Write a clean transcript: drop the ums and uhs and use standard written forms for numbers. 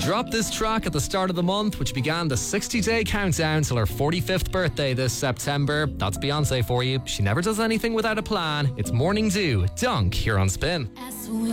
dropped this track at the start of the month, which began the 60-day countdown till her 45th birthday this September. That's Beyonce for you. She never does anything without a plan. It's Morning Dew, Dunk, here on Spin.